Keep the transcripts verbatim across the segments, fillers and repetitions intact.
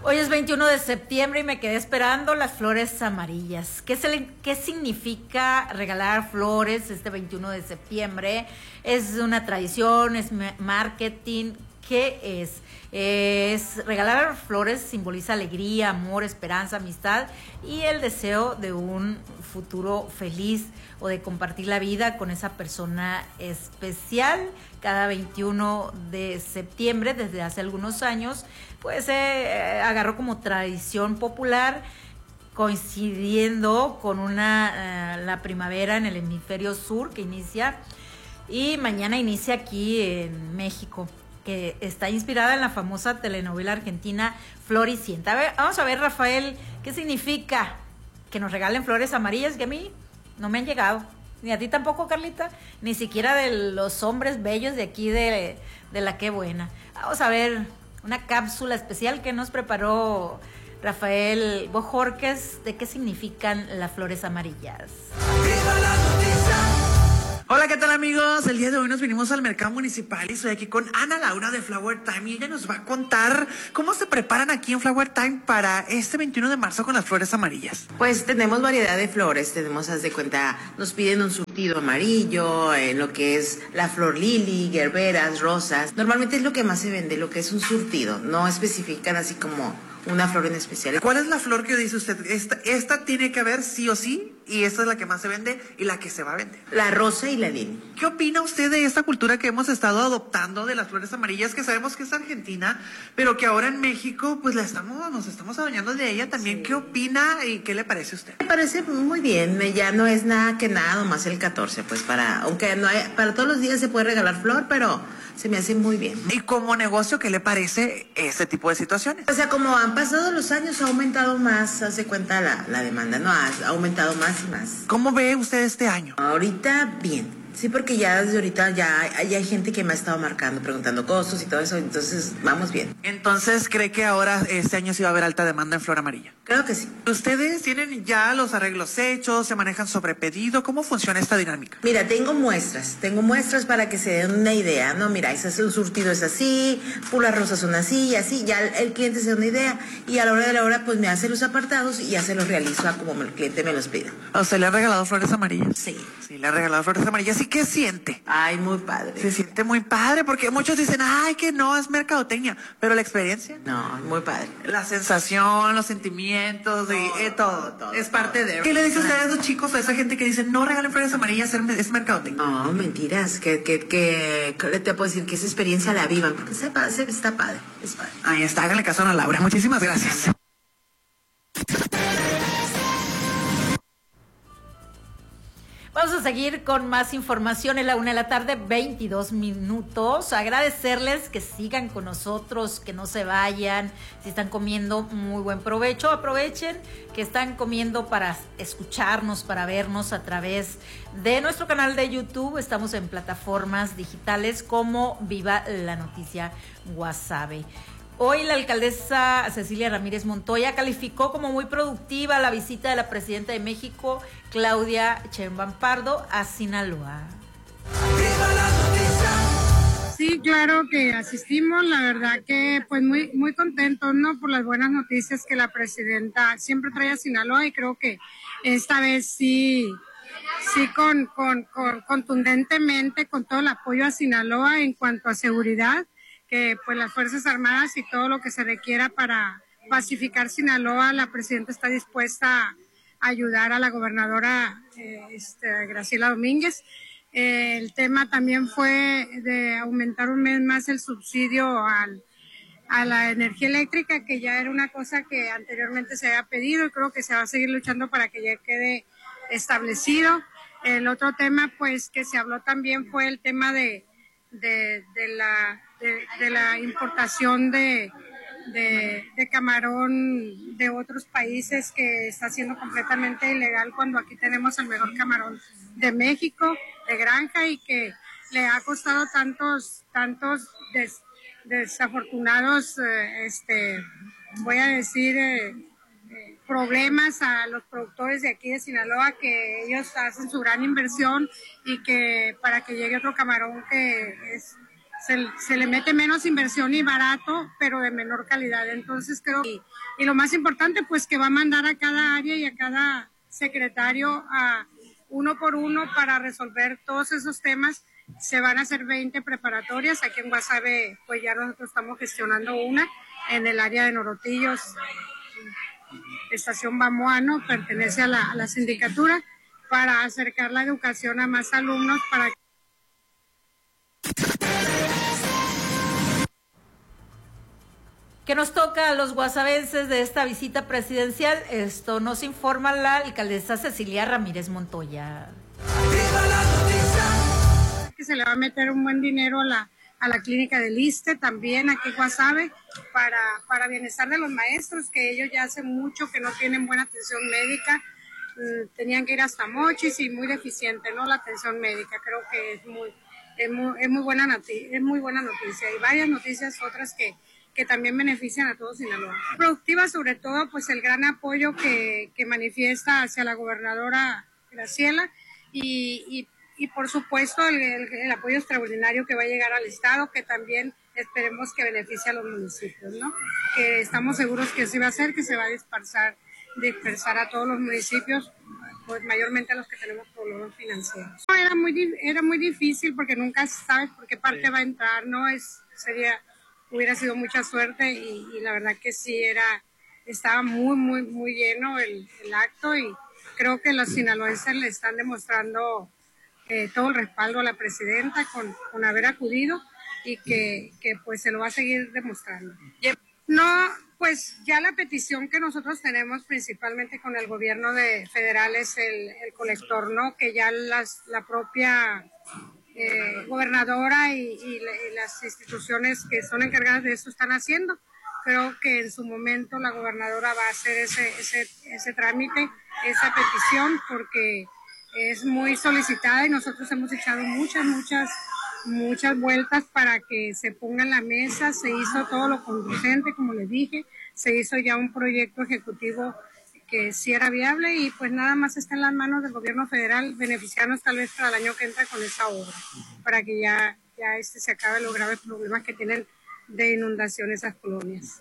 Hoy es veintiuno de septiembre y me quedé esperando las flores amarillas. ¿Qué, se, ¿Qué significa regalar flores este veintiuno de septiembre? ¿Es una tradición? ¿Es marketing? ¿Qué es? Es regalar flores simboliza alegría, amor, esperanza, amistad y el deseo de un futuro feliz o de compartir la vida con esa persona especial. Cada veintiuno de septiembre, desde hace algunos años, pues se eh, agarró como tradición popular, coincidiendo con una eh, la primavera en el hemisferio sur que inicia y mañana inicia aquí en México, que está inspirada en la famosa telenovela argentina Floricienta. A ver, vamos a ver, Rafael, ¿qué significa que nos regalen flores amarillas? Que a mí no me han llegado, ni a ti tampoco, Carlita, ni siquiera de los hombres bellos de aquí de, de La Qué Buena. Vamos a ver una cápsula especial que nos preparó Rafael Bojorquez de qué significan las flores amarillas. ¡Viva la noticia! Hola, ¿qué tal, amigos? El día de hoy nos vinimos al mercado municipal y estoy aquí con Ana Laura de Flower Time y ella nos va a contar cómo se preparan aquí en Flower Time para este veintiuno de marzo con las flores amarillas. Pues tenemos variedad de flores, tenemos, haz de cuenta, nos piden un surtido amarillo, en lo que es la flor lili, gerberas, rosas. Normalmente es lo que más se vende, lo que es un surtido, no especifican así como una flor en especial. ¿Cuál es la flor que dice usted? Esta, esta tiene que haber sí o sí, y esta es la que más se vende y la que se va a vender. La rosa y la lili. ¿Qué opina usted de esta cultura que hemos estado adoptando de las flores amarillas, que sabemos que es argentina, pero que ahora en México pues la estamos, nos estamos adueñando de ella también? Sí. ¿Qué opina y qué le parece a usted? Me parece muy bien, ya no es nada que nada, nomás el catorce, pues para, aunque no hay, para todos los días se puede regalar flor, pero se me hace muy bien. ¿Y como negocio qué le parece este tipo de situaciones? O sea, como han pasado los años, ha aumentado más, hace cuenta la, la demanda, ¿no? Ha, ha aumentado más y más. ¿Cómo ve usted este año? Ahorita, bien. Sí, porque ya desde ahorita ya, ya hay gente que me ha estado marcando, preguntando costos y todo eso, entonces vamos bien. Entonces, ¿cree que ahora este año sí va a haber alta demanda en flor amarilla? Creo que sí. ¿Ustedes tienen ya los arreglos hechos, se manejan sobre pedido? ¿Cómo funciona esta dinámica? Mira, tengo muestras, tengo muestras para que se den una idea, ¿no? Mira, ese es un surtido es así, puras rosas son así y así, ya el, el cliente se da una idea y a la hora de la hora pues me hace los apartados y ya se los realizo a como el cliente me los pida. ¿A usted le han regalado flores amarillas? Sí. Sí, le han regalado flores amarillas. ¿Y qué siente? Ay, muy padre. Se siente muy padre porque muchos dicen, ay, que no, es mercadotecnia, pero la experiencia. No, muy padre. La sensación, los sentimientos, de, todo, eh, todo, todo, es parte todo. de... ¿Qué le dice usted a esos chicos, a esa gente que dice, no regalen flores amarillas, es mercadotecnia? No, mentiras, que, que, que, que te puedo decir que esa experiencia la vivan, porque se, se, está padre, es padre. Ahí está, háganle caso a Ana Laura, muchísimas gracias. Vamos a seguir con más información en la una de la tarde, veintidós minutos. Agradecerles que sigan con nosotros, que no se vayan. Si están comiendo, muy buen provecho. Aprovechen que están comiendo para escucharnos, para vernos a través de nuestro canal de YouTube. Estamos en plataformas digitales como Viva la Noticia Guasave. Hoy la alcaldesa Cecilia Ramírez Montoya calificó como muy productiva la visita de la presidenta de México, Claudia Sheinbaum Pardo, a Sinaloa. Sí, claro que asistimos, la verdad que pues muy muy contentos, ¿no? Por las buenas noticias que la presidenta siempre trae a Sinaloa y creo que esta vez sí, sí con, con, con contundentemente con todo el apoyo a Sinaloa en cuanto a seguridad, que pues las Fuerzas Armadas y todo lo que se requiera para pacificar Sinaloa, la presidenta está dispuesta a ayudar a la gobernadora eh, este, Graciela Domínguez. Eh, el tema también fue de aumentar un mes más el subsidio al, a la energía eléctrica, que ya era una cosa que anteriormente se había pedido y creo que se va a seguir luchando para que ya quede establecido. El otro tema pues que se habló también fue el tema de, de, de la... De, de la importación de, de, de camarón de otros países, que está siendo completamente ilegal cuando aquí tenemos el mejor camarón de México, de granja, y que le ha costado tantos, tantos des, desafortunados, eh, este, voy a decir, eh, eh, problemas a los productores de aquí de Sinaloa, que ellos hacen su gran inversión y que para que llegue otro camarón que es se, se le mete menos inversión y barato, pero de menor calidad. Entonces creo que, y lo más importante, pues que va a mandar a cada área y a cada secretario a uno por uno para resolver todos esos temas. Se van a hacer veinte preparatorias. Aquí en Guasave, pues ya nosotros estamos gestionando una en el área de Norotillos. Estación Bamoano pertenece a la, a la sindicatura, para acercar la educación a más alumnos para ¿Qué nos toca a los guasavenses de esta visita presidencial? Esto nos informa la alcaldesa Cecilia Ramírez Montoya. Que se le va a meter un buen dinero a la, a la clínica del ISSSTE, también aquí en Guasave, para, para bienestar de los maestros, que ellos ya hace mucho que no tienen buena atención médica. Tenían que ir hasta Mochis y muy deficiente, ¿no? La atención médica. Creo que es muy, es muy, es muy buena noticia, es muy buena noticia. Y varias noticias otras que, que también benefician a todos Sinaloa. Productiva, sobre todo, pues el gran apoyo que, que manifiesta hacia la gobernadora Graciela y, y, y por supuesto el, el, el apoyo extraordinario que va a llegar al Estado, que también esperemos que beneficie a los municipios, ¿no? Que estamos seguros que así va a ser, que se va a dispersar dispersar a todos los municipios, pues mayormente a los que tenemos problemas financieros. Era muy era muy difícil porque nunca sabes por qué parte sí va a entrar, no es sería hubiera sido mucha suerte y, y la verdad que sí era estaba muy muy muy lleno el, el acto y creo que los sinaloenses le están demostrando eh, todo el respaldo a la presidenta con, con haber acudido y que, que pues se lo va a seguir demostrando. No, pues ya la petición que nosotros tenemos principalmente con el gobierno de federal es el, el colector, ¿no? Que ya las, la propia eh, gobernadora y, y, la, y las instituciones que son encargadas de eso están haciendo. Creo que en su momento la gobernadora va a hacer ese, ese, ese trámite, esa petición, porque es muy solicitada y nosotros hemos echado muchas, muchas muchas vueltas para que se ponga en la mesa. Se hizo todo lo conducente, como les dije, se hizo ya un proyecto ejecutivo que sí era viable y pues nada más está en las manos del gobierno federal beneficiarnos tal vez para el año que entra con esa obra, para que ya, ya este se acabe los graves problemas que tienen de inundación esas colonias.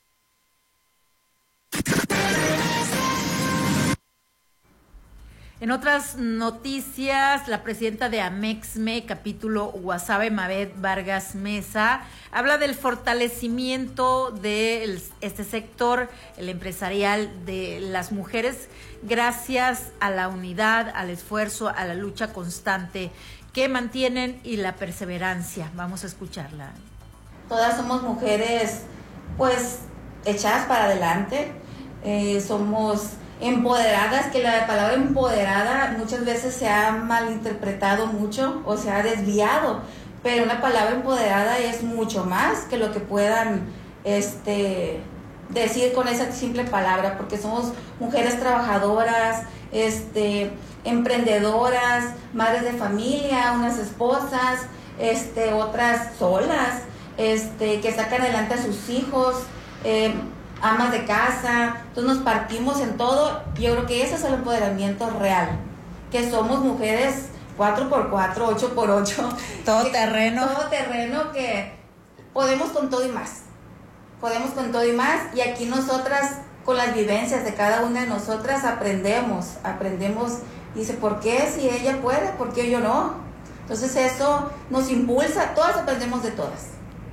En otras noticias, la presidenta de Amexme, capítulo Guasave, Mabet Vargas Mesa, habla del fortalecimiento de este sector, el empresarial de las mujeres, gracias a la unidad, al esfuerzo, a la lucha constante que mantienen y la perseverancia. Vamos a escucharla. Todas somos mujeres, pues, echadas para adelante, eh, somos empoderadas, que la palabra empoderada muchas veces se ha malinterpretado mucho o se ha desviado, pero una palabra empoderada es mucho más que lo que puedan este, decir con esa simple palabra, porque somos mujeres trabajadoras, este, emprendedoras, madres de familia, unas esposas, este, otras solas, este, que sacan adelante a sus hijos, eh, amas de casa, entonces nos partimos en todo. Yo creo que ese es el empoderamiento real, que somos mujeres cuatro por cuatro, ocho por ocho, todo terreno, todo terreno, que podemos con todo y más, podemos con todo y más, y aquí nosotras, con las vivencias de cada una de nosotras, aprendemos, aprendemos, dice, ¿por qué si ella puede? ¿Por qué yo no? Entonces eso nos impulsa, todas aprendemos de todas.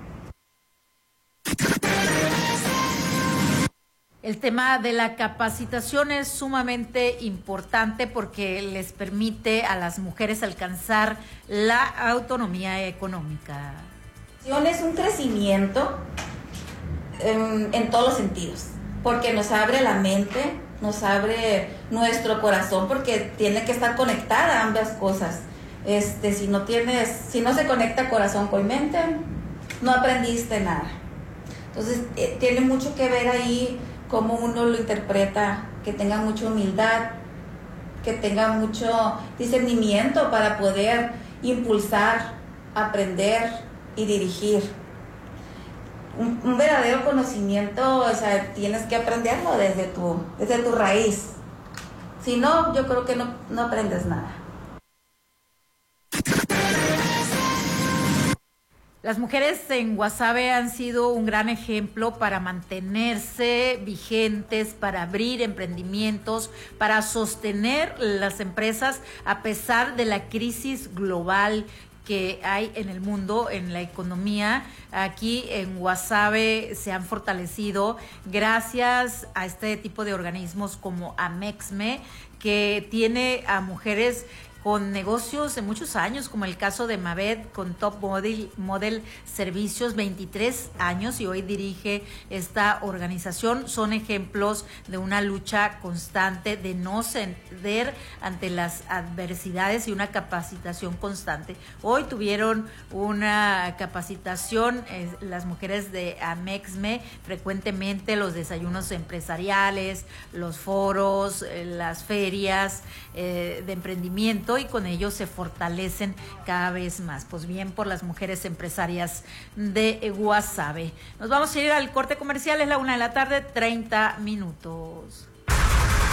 El tema de la capacitación es sumamente importante porque les permite a las mujeres alcanzar la autonomía económica. Es un crecimiento en, en todos los sentidos, porque nos abre la mente, nos abre nuestro corazón, porque tiene que estar conectada ambas cosas. Este, si no tienes, si no se conecta corazón con mente, no aprendiste nada. Entonces eh, tiene mucho que ver ahí cómo uno lo interpreta, que tenga mucha humildad, que tenga mucho discernimiento para poder impulsar, aprender y dirigir. Un, un verdadero conocimiento, o sea, tienes que aprenderlo desde tu, desde tu raíz. Si no, yo creo que no, no aprendes nada. Las mujeres en Guasave han sido un gran ejemplo para mantenerse vigentes, para abrir emprendimientos, para sostener las empresas a pesar de la crisis global que hay en el mundo, en la economía. Aquí en Guasave se han fortalecido gracias a este tipo de organismos como Amexme, que tiene a mujeres con negocios de muchos años, como el caso de Mabet, con Top Model, Model Servicios, veintitrés años, y hoy dirige esta organización. Son ejemplos de una lucha constante, de no ceder ante las adversidades y una capacitación constante. Hoy tuvieron una capacitación, eh, las mujeres de Amexme, frecuentemente los desayunos empresariales, los foros, eh, las ferias eh, de emprendimiento, y con ello se fortalecen cada vez más. Pues bien, por las mujeres empresarias de Guasave. Nos vamos a ir al corte comercial, es la una de la tarde, treinta minutos.